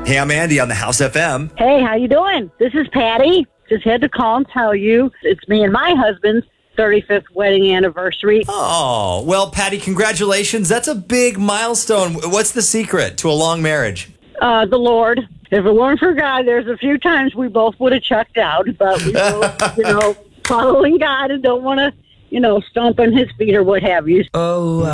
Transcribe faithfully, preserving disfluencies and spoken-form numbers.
Hey, I'm Andy on the House F M. Hey, how you doing? This is Patty. Just had to call and tell you it's me and my husband's thirty-fifth wedding anniversary. Oh, well, Patty, congratulations. That's a big milestone. What's the secret to a long marriage? Uh, the Lord. If it weren't for God, there's a few times we both would have checked out, but we both, you know, following God and don't want to, you know, stomp on his feet or what have you. Oh,